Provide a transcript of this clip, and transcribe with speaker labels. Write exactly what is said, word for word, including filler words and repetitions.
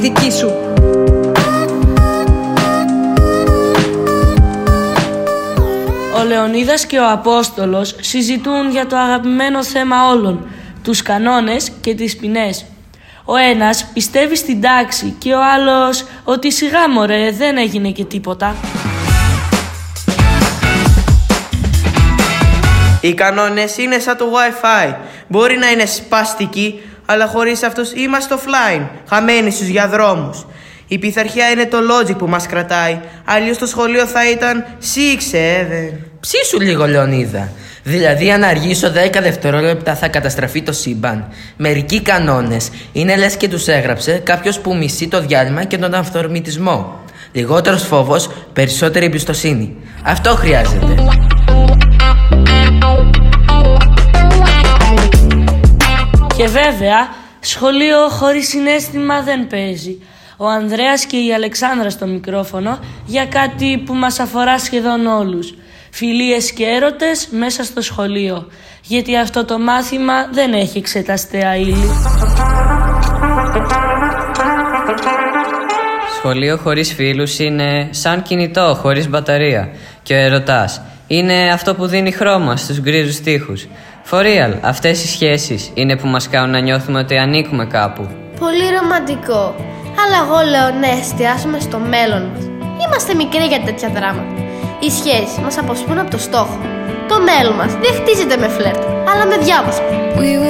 Speaker 1: δική σου.
Speaker 2: Ο Λεωνίδας και ο Απόστολος συζητούν για το αγαπημένο θέμα όλων, τους κανόνες και τις ποινές. Ο ένας πιστεύει στην τάξη και ο άλλος ότι σιγά μωρέ δεν έγινε και τίποτα.
Speaker 3: Οι κανόνες είναι σαν το Wi-Fi. Μπορεί να είναι σπαστικοί, αλλά χωρίς αυτούς είμαστε offline, χαμένοι στους διαδρόμους. Η πειθαρχία είναι το logic που μας κρατάει, αλλιώς το σχολείο θα ήταν six seven.
Speaker 4: Ψήσου λίγο, Λεωνίδα. Δηλαδή, αν αργήσω δέκα δευτερόλεπτα θα καταστραφεί το σύμπαν. Μερικοί κανόνες είναι λες και τους έγραψε κάποιος που μισεί το διάλειμμα και τον αυθορμητισμό. Λιγότερος φόβος, περισσότερη εμπιστοσύνη. Αυτό χρειάζεται.
Speaker 2: Και βέβαια, σχολείο χωρίς συναίσθημα δεν παίζει. Ο Ανδρέας και η Αλεξάνδρα στο μικρόφωνο για κάτι που μας αφορά σχεδόν όλους. Φιλίες και έρωτες μέσα στο σχολείο. Γιατί αυτό το μάθημα δεν έχει εξεταστέα ύλη.
Speaker 5: Σχολείο χωρίς φίλους είναι σαν κινητό χωρίς μπαταρία. Και ο ερωτάς είναι αυτό που δίνει χρώμα στους γκρίζους τοίχους. For real, αυτές οι σχέσεις είναι που μας κάνουν να νιώθουμε ότι ανήκουμε κάπου.
Speaker 6: Πολύ ρομαντικό. Αλλά εγώ λέω ναι, εστιάσουμε στο μέλλον μας. Είμαστε μικροί για τέτοια δράματα. Οι σχέσεις μας αποσπούν από το στόχο. Το μέλλον μας δεν χτίζεται με φλερτ, αλλά με διάβασμα.